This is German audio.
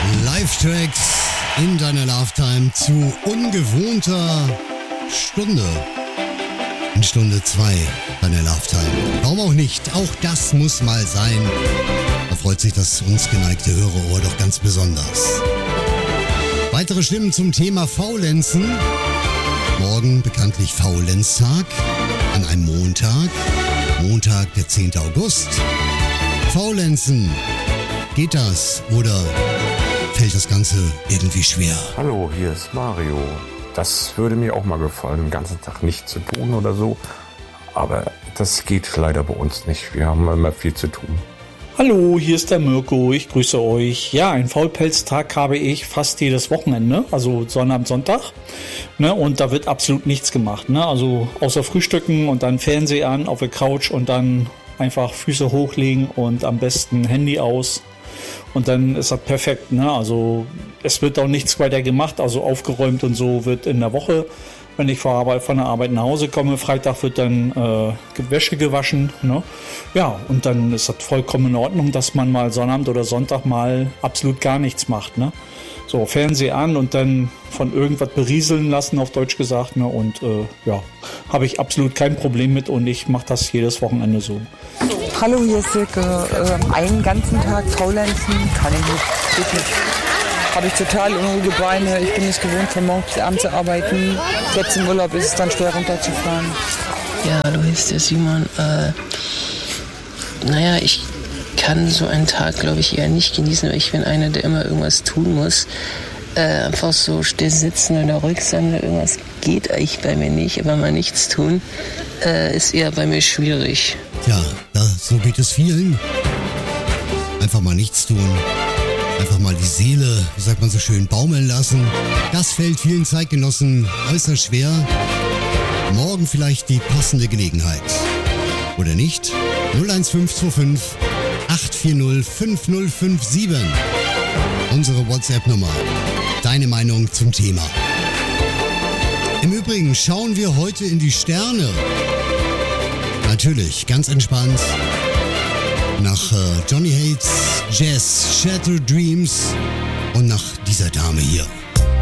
Live-Tracks in deiner Love-Time zu ungewohnter Stunde. In Stunde 2 deiner Love-Time. Warum auch nicht? Auch das muss mal sein. Da freut sich das uns geneigte Hörerohr doch ganz besonders. Weitere Stimmen zum Thema Faulenzen. Morgen bekanntlich Faulenztag an einem Montag. Montag, der 10. August. Faulenzen. Geht das oder fällt das Ganze irgendwie schwer? Hallo, hier ist Mario. Das würde mir auch mal gefallen, den ganzen Tag nichts zu tun oder so. Aber das geht leider bei uns nicht. Wir haben immer viel zu tun. Hallo, hier ist der Mirko. Ich grüße euch. Ja, einen Faulpelztag habe ich fast jedes Wochenende, also Sonnabend, Sonntag. Ne, und da wird absolut nichts gemacht. Ne? Also außer Frühstücken und dann Fernseher an auf der Couch und dann einfach Füße hochlegen und am besten Handy aus. Und dann ist das perfekt, ne? Also es wird auch nichts weiter gemacht, also aufgeräumt und so wird in der Woche, wenn ich von der Arbeit nach Hause komme, Freitag wird dann Wäsche gewaschen, ne? Ja, und dann ist das vollkommen in Ordnung, dass man mal Sonnabend oder Sonntag mal absolut gar nichts macht, ne? So, Fernseher an und dann von irgendwas berieseln lassen, auf Deutsch gesagt, ne? Und ja, habe ich absolut kein Problem mit und ich mache das jedes Wochenende so. Hallo, hier ist Silke. Einen ganzen Tag faulenzen kann ich nicht. Geht nicht. Habe ich total unruhige Beine. Ich bin es gewohnt, von morgens bis abends zu arbeiten. Jetzt im Urlaub ist es dann schwer runterzufahren. Ja, hallo, hier ist der Simon. Naja, ich kann so einen Tag, glaube ich, eher nicht genießen, weil ich bin einer, der immer irgendwas tun muss. Einfach so still sitzen oder ruhig sein oder irgendwas geht eigentlich bei mir nicht, aber mal nichts tun ist eher bei mir schwierig. Tja, so geht es vielen. Einfach mal nichts tun. Einfach mal die Seele, wie sagt man so schön, baumeln lassen. Das fällt vielen Zeitgenossen äußerst schwer. Morgen vielleicht die passende Gelegenheit. Oder nicht? 01525 840 5057. Unsere WhatsApp-Nummer. Deine Meinung zum Thema. Im Übrigen schauen wir heute in die Sterne. Natürlich, ganz entspannt. Nach Johnny Hates, Jazz, Shattered Dreams und nach dieser Dame hier.